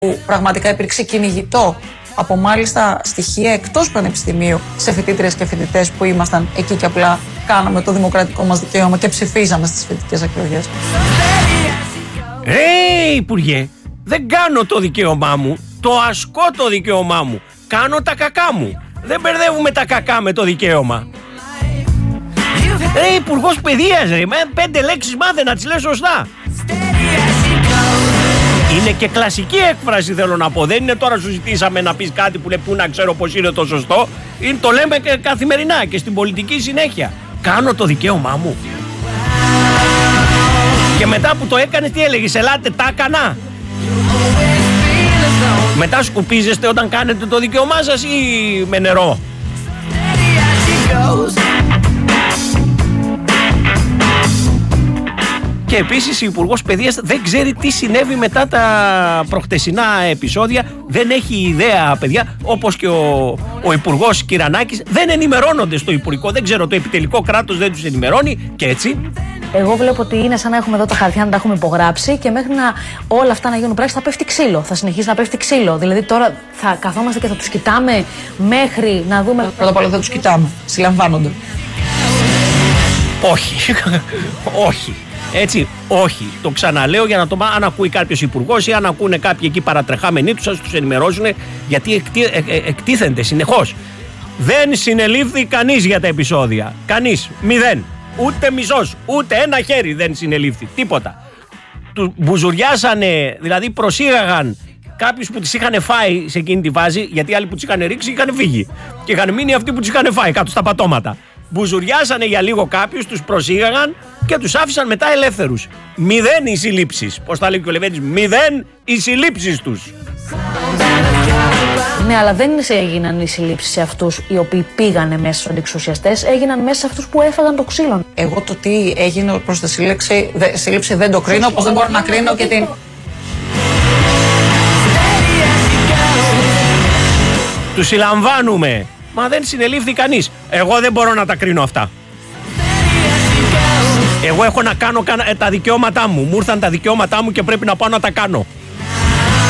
που πραγματικά υπήρξε κυνηγητό από μάλιστα στοιχεία εκτός πανεπιστημίου σε φοιτήτριες και φοιτητές που ήμασταν εκεί και απλά κάναμε το δημοκρατικό μας δικαίωμα και ψηφίζαμε στις φοιτητικές εκλογές. Υπουργέ, δεν κάνω το δικαίωμά μου, το ασκώ το δικαίωμά μου. Κάνω τα κακά μου. Δεν μπερδεύουμε τα κακά με το δικαίωμα. Υπουργός παιδείας, 5 λέξεις μάθε να τις λες σωστά. Είναι και κλασική έκφραση, θέλω να πω. Δεν είναι τώρα σου ζητήσαμε να πεις κάτι που λέει πού να ξέρω πως είναι το σωστό. Το λέμε και καθημερινά και στην πολιτική συνέχεια. Κάνω το δικαίωμά μου. Και μετά που το έκανε, τι έλεγες? Ελάτε, τα έκανα. Μετά σκουπίζεστε όταν κάνετε το δικαίωμά σας ή με νερό? Και επίσης η Υπουργός Παιδείας δεν ξέρει τι συνέβη μετά τα προχτεσινά επεισόδια. Δεν έχει ιδέα, παιδιά, όπως και ο Υπουργός Κυρανάκης. Δεν ενημερώνονται στο Υπουργικό. Δεν ξέρω, το επιτελικό κράτος δεν τους ενημερώνει και έτσι. Εγώ βλέπω ότι είναι σαν να έχουμε εδώ τα χαρτιά να τα έχουμε υπογράψει και μέχρι να όλα αυτά να γίνουν πράξη θα πέφτει ξύλο. Θα συνεχίσει να πέφτει ξύλο. Δηλαδή τώρα θα καθόμαστε και θα τους κοιτάμε μέχρι να δούμε. Πρώτα απ' όλα θα τους κοιτάμε. Συλλαμβάνονται. Όχι. Όχι. Έτσι, όχι. Το ξαναλέω για να το αν ακούει κάποιος υπουργός ή αν ακούνε κάποιοι εκεί παρατρεχάμενοι τους, ας τους ενημερώσουν, γιατί εκτίθενται συνεχώς. Δεν συνελήφθη κανείς για τα επεισόδια. Κανείς. 0. Ούτε μισός. Ούτε ένα χέρι δεν συνελήφθη. Τίποτα. Του μπουζουριάσανε, δηλαδή προσήγαγαν κάποιους που τις είχαν φάει σε εκείνη τη βάση, γιατί άλλοι που τις είχαν ρίξει είχαν φύγει. Και είχαν μείνει αυτοί που τις είχαν φάει κάτω στα πατώματα. Μπουζουριάσανε για λίγο κάποιους, τους προσήγαγαν και τους άφησαν μετά ελεύθερους. 0 οι συλλήψεις. Πώς θα λέει και ο Λεβέντης, 0 οι συλλήψεις τους. Ναι, αλλά δεν έγιναν οι συλλήψεις σε αυτούς οι οποίοι πήγανε μέσα στους αντιεξουσιαστές, έγιναν μέσα σε αυτούς που έφαγαν το ξύλο. Εγώ το τι έγινε προς τη σύλληψη δεν το κρίνω, όπως δεν μπορώ να κρίνω και την... Τους συλλαμβάνουμε. Μα δεν συνελήφθη κανείς. Εγώ δεν μπορώ να τα κρίνω αυτά. Εγώ έχω να κάνω τα δικαιώματά μου. Μου ήρθαν τα δικαιώματά μου και πρέπει να πάω να τα κάνω.